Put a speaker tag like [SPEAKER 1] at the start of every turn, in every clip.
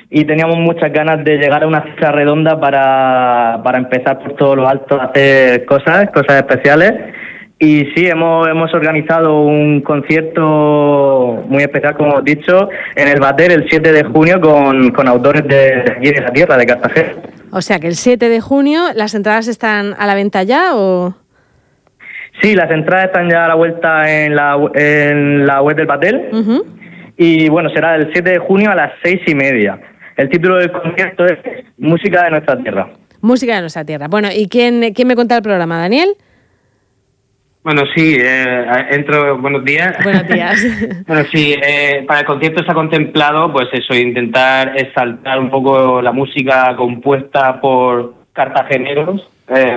[SPEAKER 1] y teníamos muchas ganas de llegar a una cifra redonda para empezar por todo lo alto a hacer cosas especiales. Y sí, hemos organizado un concierto muy especial, como hemos dicho, en el Bater el 7 de junio con autores de aquí de la tierra, de Cartagena.
[SPEAKER 2] O sea que el 7 de junio, ¿las entradas están a la venta ya o...?
[SPEAKER 1] Sí, las entradas están ya a la vuelta en la web del Bater.
[SPEAKER 2] Uh-huh.
[SPEAKER 1] Y bueno, será el 7 de junio a las 6:30. El título del concierto es Música de nuestra tierra.
[SPEAKER 2] Música de nuestra tierra. Bueno, ¿y quién me cuenta el programa, Daniel?
[SPEAKER 3] Bueno, sí, entro. Buenos días.
[SPEAKER 2] Buenos días.
[SPEAKER 3] Bueno, sí, para el concierto se ha contemplado, pues eso, intentar exaltar un poco la música compuesta por cartageneros,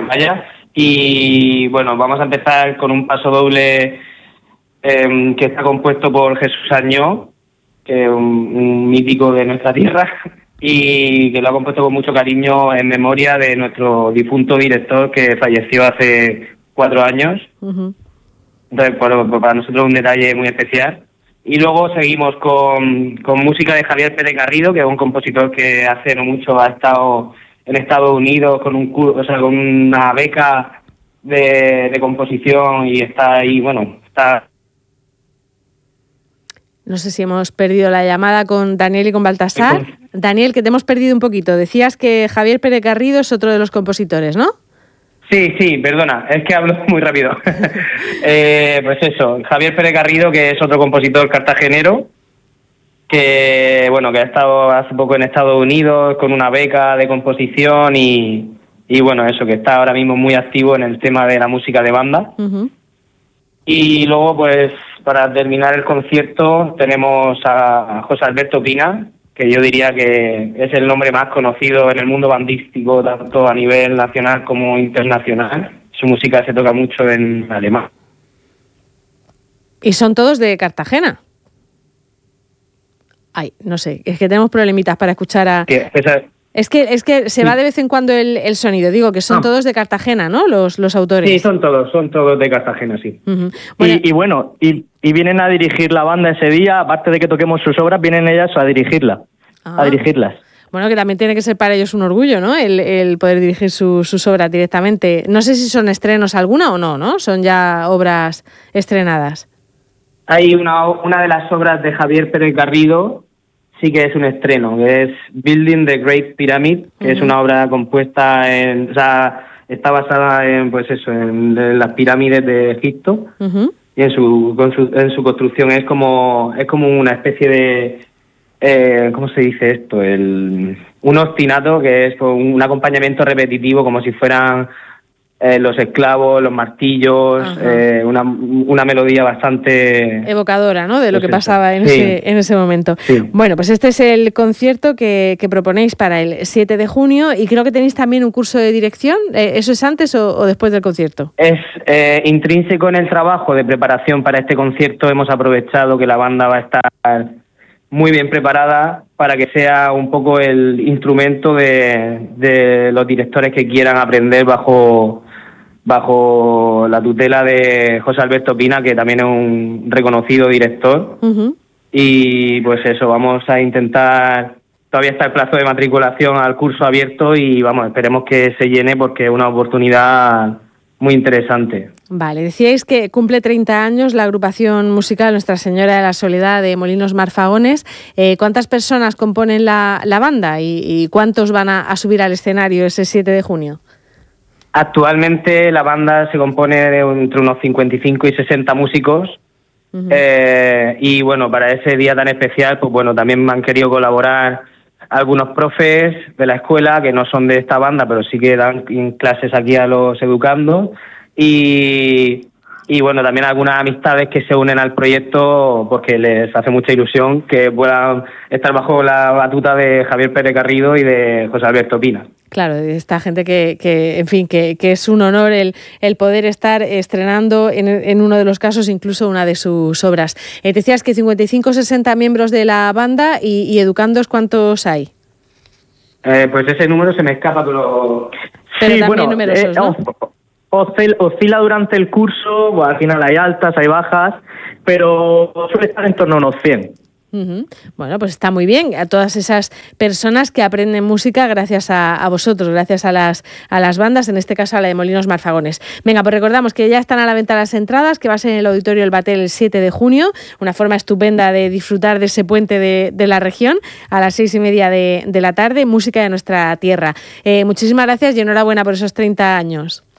[SPEAKER 3] y bueno, vamos a empezar con un paso doble que está compuesto por Jesús Añó, que es un mítico de nuestra tierra, y que lo ha compuesto con mucho cariño en memoria de nuestro difunto director que falleció hace 4 años.
[SPEAKER 2] Uh-huh.
[SPEAKER 3] Entonces, para nosotros un detalle muy especial. Y luego seguimos con música de Javier Pérez Garrido, que es un compositor que hace no mucho ha estado en Estados Unidos con con una beca de composición y está ahí, está...
[SPEAKER 2] No sé si hemos perdido la llamada con Daniel y con Baltasar. Daniel, que te hemos perdido un poquito. Decías que Javier Pérez Garrido es otro de los compositores, ¿no?
[SPEAKER 3] Sí, perdona, es que hablo muy rápido. Pues eso, Javier Pérez Garrido, que es otro compositor cartagenero, que ha estado hace poco en Estados Unidos con una beca de composición y bueno, eso, que está ahora mismo muy activo en el tema de la música de banda.
[SPEAKER 2] Uh-huh.
[SPEAKER 3] Y luego, pues, para terminar el concierto, tenemos a José Alberto Pina, que yo diría que es el nombre más conocido en el mundo bandístico, tanto a nivel nacional como internacional. Su música se toca mucho en alemán.
[SPEAKER 2] ¿Y son todos de Cartagena? Ay, no sé, es que tenemos problemitas para escuchar a... Es que se va de vez en cuando el sonido. Digo que son todos de Cartagena, ¿no? Los autores.
[SPEAKER 3] Sí, son todos de Cartagena, sí.
[SPEAKER 2] Uh-huh.
[SPEAKER 1] Bueno, y vienen a dirigir la banda ese día, aparte de que toquemos sus obras, vienen ellas a dirigirlas.
[SPEAKER 2] Bueno, que también tiene que ser para ellos un orgullo, ¿no? El poder dirigir sus obras directamente. No sé si son estrenos alguna o no, ¿no? Son ya obras estrenadas.
[SPEAKER 3] Hay una de las obras de Javier Pérez Garrido, sí que es un estreno, que es Building the Great Pyramid, que es una obra compuesta está basada en las pirámides de Egipto.
[SPEAKER 2] Uh-huh.
[SPEAKER 3] Y en su construcción es como una especie de ¿cómo se dice esto? Un ostinato, que es un acompañamiento repetitivo, como si fueran los esclavos, los martillos, una melodía bastante
[SPEAKER 2] evocadora, ¿no? De lo que pasaba en ese momento.
[SPEAKER 3] Sí.
[SPEAKER 2] Bueno, pues este es el concierto que proponéis para el 7 de junio y creo que tenéis también un curso de dirección. ¿Eso es antes o después del concierto?
[SPEAKER 3] Es intrínseco en el trabajo de preparación para este concierto. Hemos aprovechado que la banda va a estar muy bien preparada para que sea un poco el instrumento de los directores que quieran aprender bajo la tutela de José Alberto Pina, que también es un reconocido director.
[SPEAKER 2] Uh-huh.
[SPEAKER 3] Y pues eso, vamos a intentar, todavía está el plazo de matriculación al curso abierto y esperemos que se llene porque es una oportunidad muy interesante.
[SPEAKER 2] Vale, decíais que cumple 30 años la agrupación musical Nuestra Señora de la Soledad de Molinos Marfagones. ¿Cuántas personas componen la banda y cuántos van a subir al escenario ese 7 de junio?
[SPEAKER 3] Actualmente la banda se compone de entre unos 55 y 60 músicos. Uh-huh. Y bueno, para ese día tan especial, pues bueno, también me han querido colaborar algunos profes de la escuela que no son de esta banda, pero sí que dan clases aquí a los educandos. Y bueno, también algunas amistades que se unen al proyecto porque les hace mucha ilusión que puedan estar bajo la batuta de Javier Pérez Garrido y de José Alberto Pina.
[SPEAKER 2] Claro, esta gente que es un honor el poder estar estrenando en uno de los casos incluso una de sus obras. Decías que 55 o 60 miembros de la banda y educandos, ¿cuántos hay?
[SPEAKER 3] Pues ese número se me escapa, pero
[SPEAKER 2] sí, también numerosos, ¿no?
[SPEAKER 1] Oscila durante el curso, al final hay altas, hay bajas, pero suele estar en torno a unos 100.
[SPEAKER 2] Bueno, pues está muy bien. A todas esas personas que aprenden música gracias a vosotros, gracias a las bandas, en este caso a la de Molinos Marfagones. Venga, pues recordamos que ya están a la venta las entradas, que va a ser en el Auditorio El Batel el 7 de junio, una forma estupenda de disfrutar de ese puente de la región, a las 6:30 de la tarde, música de nuestra tierra. Muchísimas gracias y enhorabuena por esos 30 años.